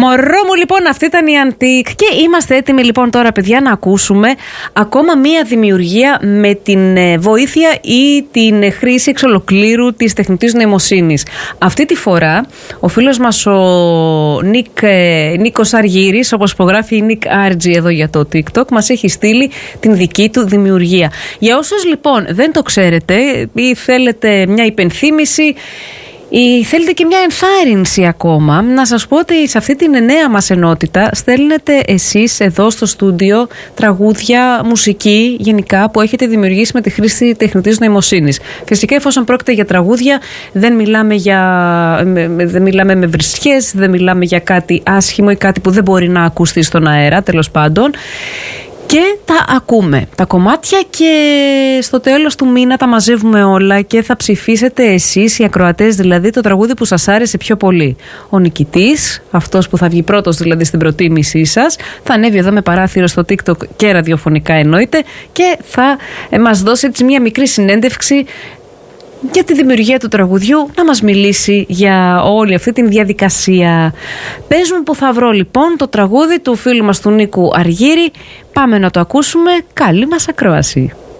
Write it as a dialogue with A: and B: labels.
A: Μωρό μου, λοιπόν, αυτή ήταν η Αντίκ. Και είμαστε έτοιμοι, λοιπόν, τώρα, παιδιά, να ακούσουμε ακόμα μία δημιουργία με την βοήθεια ή την χρήση εξ ολοκλήρου της τεχνητής νοημοσύνης. Αυτή τη φορά, ο φίλος μας ο Νίκος Αργύρης, όπως υπογράφει η Nick RG εδώ για το TikTok, μας έχει στείλει την δική του δημιουργία. Για όσους, λοιπόν, δεν το ξέρετε ή θέλετε μια υπενθύμηση ή θέλετε και μια ενθάρρυνση ακόμα, να σας πω ότι σε αυτή την νέα μας ενότητα στέλνετε εσείς εδώ στο στούντιο τραγούδια, μουσική γενικά που έχετε δημιουργήσει με τη χρήση τεχνητής νοημοσύνης. Φυσικά, εφόσον πρόκειται για τραγούδια, δεν μιλάμε με βρισχές, δεν μιλάμε για κάτι άσχημο ή κάτι που δεν μπορεί να ακουστεί στον αέρα, τέλος πάντων. Και τα ακούμε τα κομμάτια και στο τέλος του μήνα τα μαζεύουμε όλα και θα ψηφίσετε εσείς, οι ακροατές δηλαδή, το τραγούδι που σας άρεσε πιο πολύ. Ο νικητής, αυτός που θα βγει πρώτος δηλαδή στην προτίμησή σας, θα ανέβει εδώ με παράθυρο στο TikTok και ραδιοφωνικά εννοείται και θα μας δώσει έτσι μια μικρή συνέντευξη για τη δημιουργία του τραγουδιού, να μας μιλήσει για όλη αυτή την διαδικασία. Πες μου που θα βρω, λοιπόν, το τραγούδι του φίλου μας του Νίκου Αργύρη. Πάμε να το ακούσουμε. Καλή μας ακρόαση.